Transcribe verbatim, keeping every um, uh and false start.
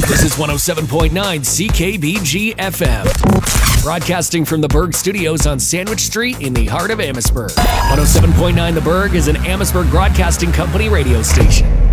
This is one oh seven point nine C K B G F M. Broadcasting from the Berg Studios on Sandwich Street in the heart of Amherstburg. one oh seven point nine The Berg is an Amherstburg Broadcasting Company radio station.